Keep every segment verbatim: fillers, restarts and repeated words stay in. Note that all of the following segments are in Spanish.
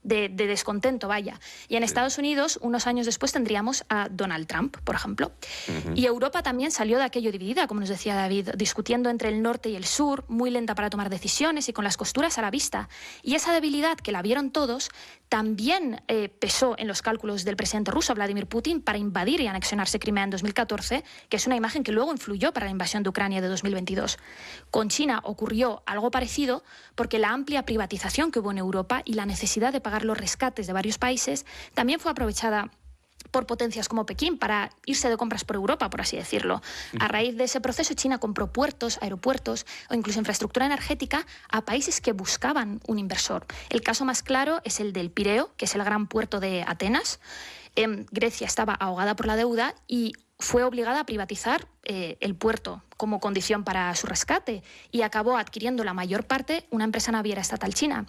de, de descontento, vaya. Y en sí. Estados Unidos, unos años después, tendríamos a Donald Trump, por ejemplo. Uh-huh. Y Europa también salió de aquello dividida, como nos decía David, discutiendo entre el norte y el sur, muy lenta para tomar decisiones y con las costuras a la vista. Y esa debilidad, que la vieron todos, también eh, pesó en los cálculos del presidente ruso, Vladimir Putin, para invadir y anexionarse Crimea en dos mil catorce, que es una imagen que luego influyó para la invasión de Ucrania de dos mil veintidós. Con China ocurrió algo parecido porque la amplia privatización que hubo en Europa y la necesidad de pagar los rescates de varios países también fue aprovechada por potencias como Pekín para irse de compras por Europa, por así decirlo. A raíz de ese proceso, China compró puertos, aeropuertos o incluso infraestructura energética a países que buscaban un inversor. El caso más claro es el del Pireo, que es el gran puerto de Atenas. Eh, Grecia estaba ahogada por la deuda y fue obligada a privatizar eh, el puerto como condición para su rescate y acabó adquiriendo la mayor parte una empresa naviera estatal china.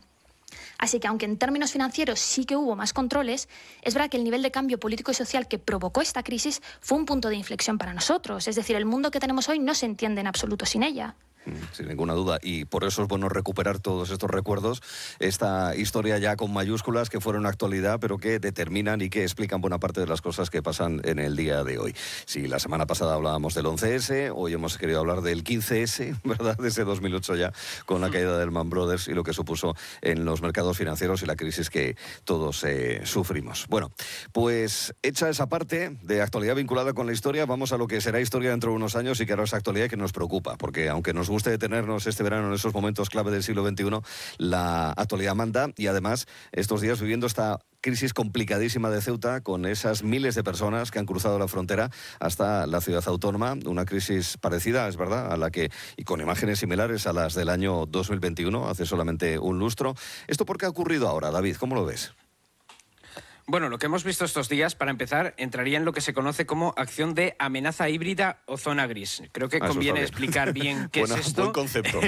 Así que aunque en términos financieros sí que hubo más controles, es verdad que el nivel de cambio político y social que provocó esta crisis fue un punto de inflexión para nosotros. Es decir, el mundo que tenemos hoy no se entiende en absoluto sin ella. Sin ninguna duda, y por eso es bueno recuperar todos estos recuerdos, esta historia ya con mayúsculas que fueron actualidad, pero que determinan y que explican buena parte de las cosas que pasan en el día de hoy. Si la semana pasada hablábamos del once ese, hoy hemos querido hablar del quince ese, ¿verdad? Desde dos mil ocho ya, con la caída del Lehman Brothers y lo que supuso en los mercados financieros y la crisis que todos eh, sufrimos. Bueno, pues hecha esa parte de actualidad vinculada con la historia, vamos a lo que será historia dentro de unos años y que ahora es actualidad y que nos preocupa, porque aunque nos guste detenernos este verano en esos momentos clave del siglo veintiuno, la actualidad manda y además estos días viviendo esta crisis complicadísima de Ceuta con esas miles de personas que han cruzado la frontera hasta la ciudad autónoma, una crisis parecida, es verdad, a la que, y con imágenes similares a las del año dos mil veintiuno, hace solamente un lustro. ¿Esto por qué ha ocurrido ahora, David? ¿Cómo lo ves? Bueno, lo que hemos visto estos días, para empezar, entraría en lo que se conoce como acción de amenaza híbrida o zona gris. Creo que ah, conviene explicar bien qué Buena, es esto. Buen concepto.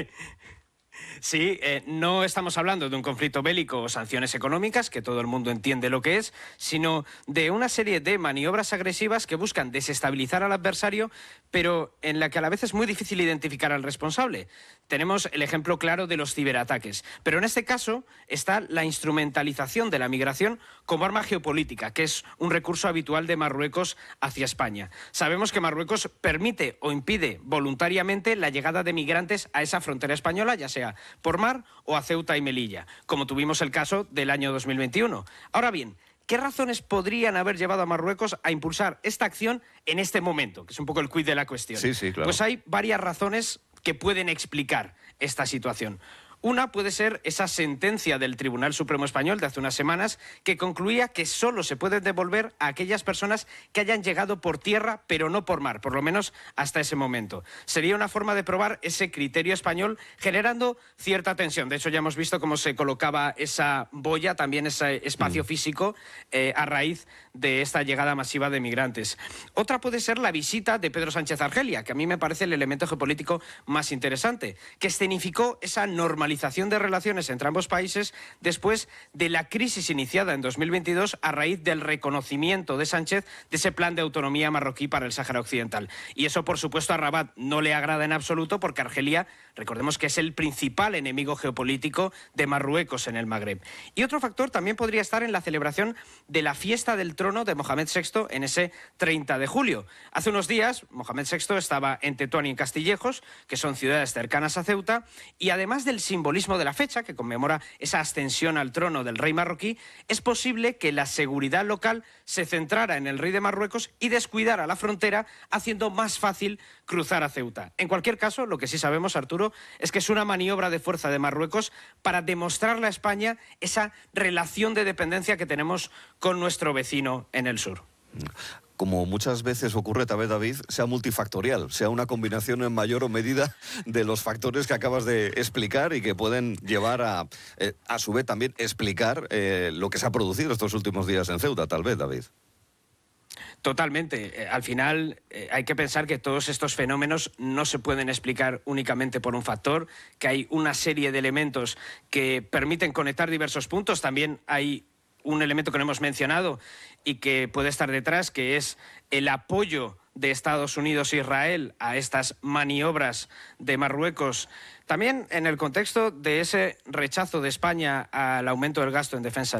Sí, eh, no estamos hablando de un conflicto bélico o sanciones económicas, que todo el mundo entiende lo que es, sino de una serie de maniobras agresivas que buscan desestabilizar al adversario, pero en la que a la vez es muy difícil identificar al responsable. Tenemos el ejemplo claro de los ciberataques, pero en este caso está la instrumentalización de la migración como arma geopolítica, que es un recurso habitual de Marruecos hacia España. Sabemos que Marruecos permite o impide voluntariamente la llegada de migrantes a esa frontera española, ya sea por mar o a Ceuta y Melilla, como tuvimos el caso del año dos mil veintiuno. Ahora bien, ¿qué razones podrían haber llevado a Marruecos a impulsar esta acción en este momento? Que es un poco el quid de la cuestión. Sí, sí, claro. Pues hay varias razones que pueden explicar esta situación. Una puede ser esa sentencia del Tribunal Supremo Español de hace unas semanas que concluía que solo se puede devolver a aquellas personas que hayan llegado por tierra pero no por mar, por lo menos hasta ese momento. Sería una forma de probar ese criterio español generando cierta tensión. De hecho, ya hemos visto cómo se colocaba esa boya, también ese espacio físico, eh, a raíz de esta llegada masiva de migrantes. Otra puede ser la visita de Pedro Sánchez a Argelia, que a mí me parece el elemento geopolítico más interesante, que escenificó esa normalización de relaciones entre ambos países después de la crisis iniciada en dos mil veintidós a raíz del reconocimiento de Sánchez de ese plan de autonomía marroquí para el Sáhara Occidental. Y eso, por supuesto, a Rabat no le agrada en absoluto porque Argelia, recordemos que es el principal enemigo geopolítico de Marruecos en el Magreb. Y otro factor también podría estar en la celebración de la fiesta del trono de Mohamed sexto en ese treinta de julio. Hace unos días, Mohamed sexto estaba en Tetuán y en Castillejos, que son ciudades cercanas a Ceuta, y además del simbolismo de la fecha, que conmemora esa ascensión al trono del rey marroquí, es posible que la seguridad local se centrara en el rey de Marruecos y descuidara la frontera, haciendo más fácil cruzar a Ceuta. En cualquier caso, lo que sí sabemos, Arturo, es que es una maniobra de fuerza de Marruecos para demostrarle a España esa relación de dependencia que tenemos con nuestro vecino en el sur. Como muchas veces ocurre, tal vez, David, sea multifactorial, sea una combinación en mayor o medida de los factores que acabas de explicar y que pueden llevar a, eh, a su vez, también explicar eh, lo que se ha producido estos últimos días en Ceuta, tal vez, David. Totalmente. Eh, al final eh, hay que pensar que todos estos fenómenos no se pueden explicar únicamente por un factor, que hay una serie de elementos que permiten conectar diversos puntos. También hay un elemento que no hemos mencionado y que puede estar detrás, que es el apoyo de Estados Unidos e Israel a estas maniobras de Marruecos. También en el contexto de ese rechazo de España al aumento del gasto en defensa